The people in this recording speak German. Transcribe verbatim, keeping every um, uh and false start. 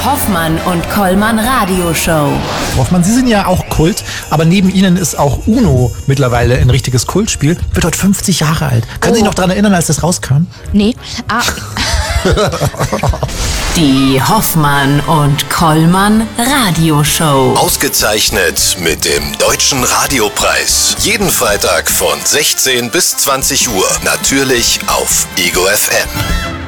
Hoffmann und Kollmann Radioshow. Hoffmann, Sie sind ja auch Kult, aber neben Ihnen ist auch UNO mittlerweile ein richtiges Kultspiel. Wird heute fünfzig Jahre alt. Können Oh. Sie sich noch daran erinnern, als das rauskam? Nee. Ah, Die Hoffmann und Kollmann Radioshow. Ausgezeichnet mit dem Deutschen Radiopreis. Jeden Freitag von sechzehn bis zwanzig Uhr. Natürlich auf Ego F M.